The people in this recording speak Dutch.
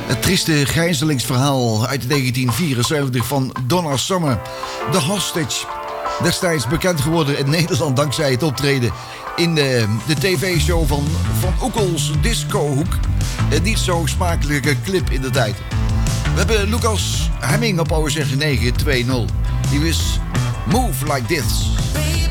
Het trieste gijzelingsverhaal uit 1974 van Donna Summer, The Hostage. Destijds bekend geworden in Nederland dankzij het optreden in de tv-show van Oekels Discohoek. Een niet zo smakelijke clip in de tijd. We hebben Lucas Hemming op Power 920. Die is Move Like This.